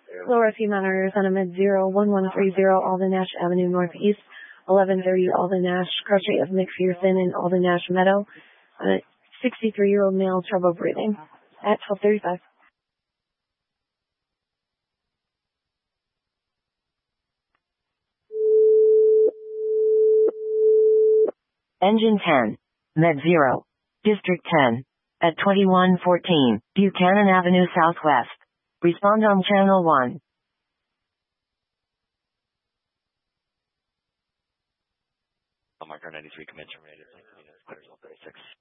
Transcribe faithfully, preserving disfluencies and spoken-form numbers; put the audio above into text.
Low Rescue Monitor, Center Med zero one one three zero, Alden Nash Avenue Northeast, eleven thirty Alden Nash, cross rate of McPherson and Alden Nash Meadow, on a sixty-three-year-old male, trouble breathing, at twelve thirty-five. Engine ten, Med zero, District ten, at twenty-one fourteen, Buchanan Avenue Southwest. Respond on Channel one. Marker ninety-three, command terminated. Clears all thirty-six.